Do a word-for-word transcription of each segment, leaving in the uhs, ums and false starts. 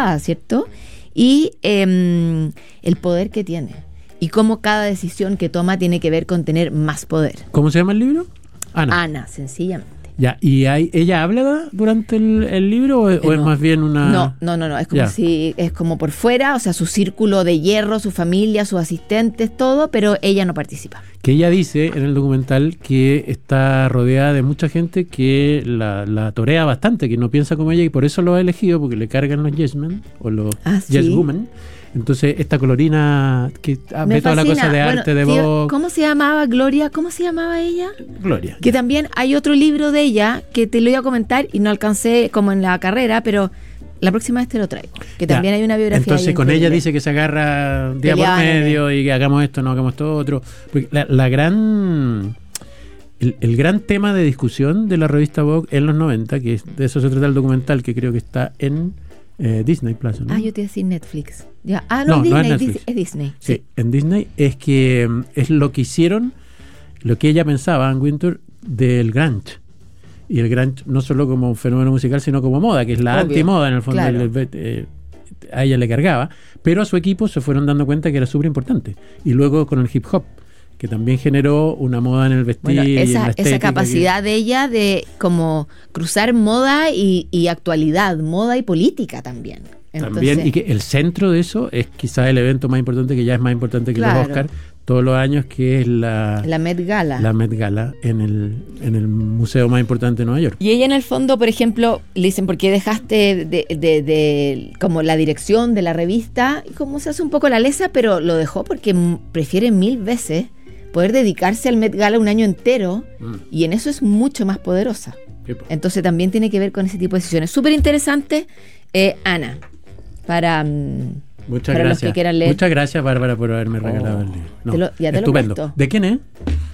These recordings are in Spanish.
pasada, ¿cierto? Y eh, el poder que tiene. Y cómo cada decisión que toma tiene que ver con tener más poder. ¿Cómo se llama el libro? Ana. Ana, sencillamente. Ya, ¿y hay, ella habla durante el, el libro o, eh, o no, es más bien una...? No, no, no, no. Es como ya. si es como por fuera, o sea, su círculo de hierro, su familia, sus asistentes, todo, pero ella no participa. Que ella dice en el documental que está rodeada de mucha gente que la, la torea bastante, que no piensa como ella y por eso lo ha elegido, porque le cargan los yes men o los ah, yes ¿sí? women. Entonces, esta colorina que ah, ve toda la cosa de bueno, arte de tío, Vogue. ¿Cómo se llamaba Gloria? ¿Cómo se llamaba ella? Gloria. Que ya. También hay otro libro de ella que te lo iba a comentar y no alcancé como en la carrera, pero la próxima vez te lo traigo. Que también ya. hay una biografía. Entonces, con ella dice que se agarra día Pelear, por medio y que hagamos esto, no hagamos esto otro. Porque la, la gran... El, el gran tema de discusión de la revista Vogue en los noventa, que es, de eso se trata el documental, que creo que está en... Eh, Disney Plus, ¿no? Ah, yo te iba a decir Netflix. Ya. Ah, no, no, Disney, no es, Netflix. es Disney. Sí, sí, en Disney es que es lo que hicieron, lo que ella pensaba, Anne Wintour, del grunge. Y el grunge no solo como un fenómeno musical, sino como moda, que es la Obvio. antimoda en el fondo. Claro. El, eh, a ella le cargaba, pero a su equipo se fueron dando cuenta que era súper importante. Y luego con el hip hop, que también generó una moda en el vestir. Bueno, esa, y en la esa capacidad que... de ella de como cruzar moda y, y actualidad, moda y política también. Entonces, también, y que el centro de eso es quizás el evento más importante, que ya es más importante que claro. los Oscars, todos los años, que es la, la Met Gala. La Met Gala en el, en el museo más importante de Nueva York. Y ella en el fondo, por ejemplo, le dicen, ¿por qué dejaste de, de, de, de como la dirección de la revista? Y como se hace un poco la lesa, pero lo dejó porque prefiere mil veces poder dedicarse al Met Gala un año entero mm. y en eso es mucho más poderosa. Entonces también tiene que ver con ese tipo de decisiones. Súper interesante, eh, Ana, para, Muchas para gracias. los que quieran leer. Muchas gracias, Bárbara, por haberme regalado oh, el libro. No, te lo, ya te estupendo. Lo ¿De quién es?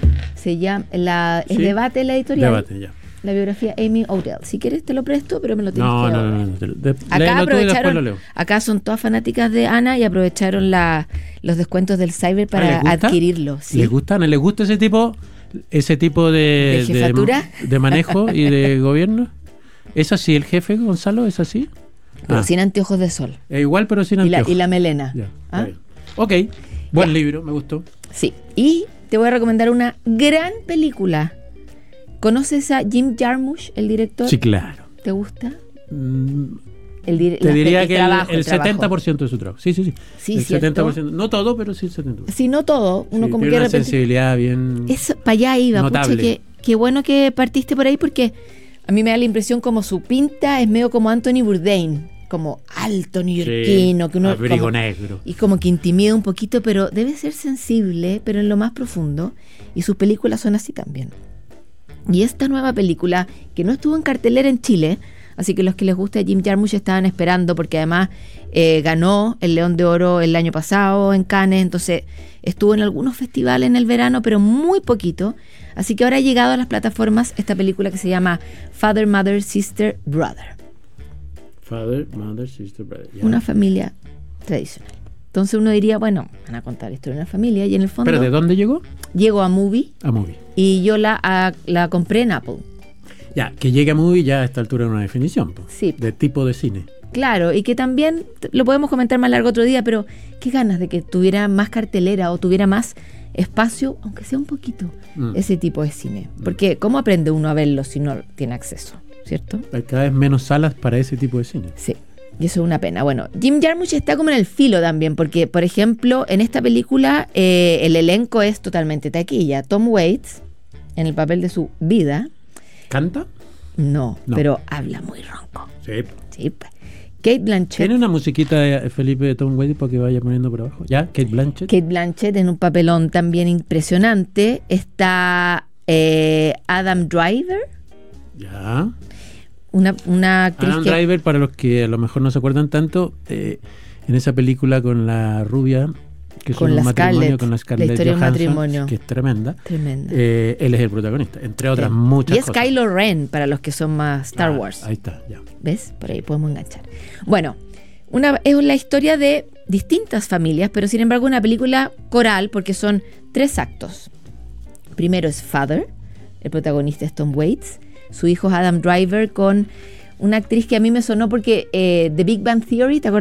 Se llama la, ¿Sí? El Debate, la editorial. Debate, ya. La biografía Amy Odell. Si quieres te lo presto, pero me lo tienes no, que no, dar. no, no, no. De, acá aprovecharon, lo leo. Acá son todas fanáticas de Ana y aprovecharon la, los descuentos del Cyber para ¿Ah, adquirirlo. ¿Sí? ¿Les gusta? ¿No les gusta ese tipo, ese tipo de, ¿De jefatura? De, de manejo y de gobierno? ¿Es así el jefe, Gonzalo? ¿Es así? Pero ah. sin anteojos de sol. Es igual, pero sin y anteojos. La, y la melena. Ya, ¿Ah? Ok, buen ya. libro, me gustó. Sí, y te voy a recomendar una gran película. ¿Conoces a Jim Jarmusch, el director? Sí, claro. ¿Te gusta? Mm, el dir- te diría el que trabajo, el, el el trabajo. setenta por ciento de su trabajo. Sí, sí, sí. Sí, el ¿cierto? setenta por ciento. No todo, pero sí el setenta por ciento. Sí, no todo. Uno sí, como tiene que de una repente... sensibilidad bien... Eso, para allá iba. Notable. Pucha, qué, qué bueno que partiste por ahí porque a mí me da la impresión como su pinta es medio como Anthony Bourdain. Como alto neoyorquino. Sí, que uno abrigo como, negro. Y como que intimida un poquito, pero debe ser sensible, pero en lo más profundo. Y sus películas son así también. Y esta nueva película, que no estuvo en cartelera en Chile, así que los que les gusta Jim Jarmusch estaban esperando, porque además eh, ganó el León de Oro el año pasado en Cannes, entonces estuvo en algunos festivales en el verano, pero muy poquito. Así que ahora ha llegado a las plataformas esta película que se llama Father, Mother, Sister, Brother. Father, Mother, Sister, Brother. Yeah. Una familia tradicional. Entonces uno diría, bueno, van a contar la historia de una familia y en el fondo... ¿Pero de dónde llegó? Llegó a Movie. A Movie. Y yo la, a, la compré en Apple. Ya, que llegue a Movie ya a esta altura es una definición. Po, sí. De tipo de cine. Claro, y que también, lo podemos comentar más largo otro día, pero qué ganas de que tuviera más cartelera o tuviera más espacio, aunque sea un poquito, mm. ese tipo de cine. Porque ¿cómo aprende uno a verlo si no tiene acceso? ¿Cierto? Hay cada vez menos salas para ese tipo de cine. Sí. Y eso es una pena. Bueno, Jim Jarmusch está como en el filo también, porque, por ejemplo, en esta película eh, el elenco es totalmente taquilla. Tom Waits, en el papel de su vida. ¿Canta? No, no. pero habla muy ronco. Sí. Sí, pues. Kate Blanchett. ¿Tiene una musiquita de Felipe de Tom Waits para que vaya poniendo por abajo? ¿Ya? Kate Blanchett. Kate Blanchett en un papelón también impresionante. Está eh, Adam Driver. Ya. Una, una actriz Adam que... Driver, para los que a lo mejor no se acuerdan tanto, eh, en esa película con la rubia, que es con un la matrimonio Scarlett, con la Scarlett la historia Johansson, de un matrimonio. que es tremenda. Tremenda. Eh, él es el protagonista, entre otras sí. muchas y es cosas. Kylo Ren, para los que son más Star ah, Wars. Ahí está, ya. ¿Ves? Por ahí podemos enganchar. Bueno, una, es la historia de distintas familias, pero sin embargo una película coral, porque son tres actos. Primero es Father, el protagonista es Tom Waits, su hijo es Adam Driver, con una actriz que a mí me sonó porque eh, The Big Bang Theory, ¿te acuerdas?